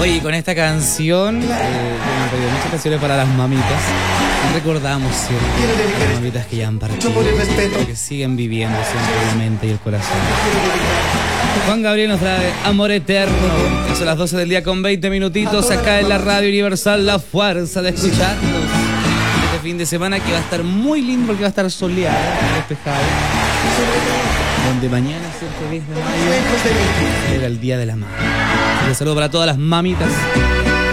Oye, con esta canción, me han pedido muchas canciones para las mamitas. Recordamos siempre a las mamitas que ya han partido, que siguen viviendo siempre en la mente y el corazón. Juan Gabriel nos trae Amor Eterno. Son las 12 del día con 20 minutitos acá en la Radio Universal. La fuerza de escucharnos. Este fin de semana que va a estar muy lindo porque va a estar soleado, despejado. Donde mañana, ¿cierto? 10 de mayo, era el Día de la Madre. Un saludo para todas las mamitas